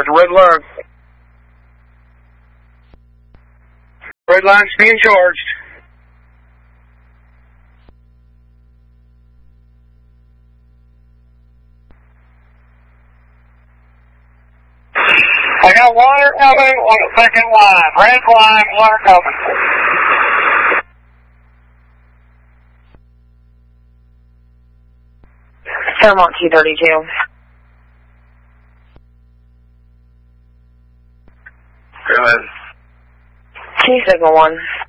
Roger, red line. Red line's being charged. I got water coming on the second line. Red line, water coming. Fairmont 232. Go ahead. 2 signal 1.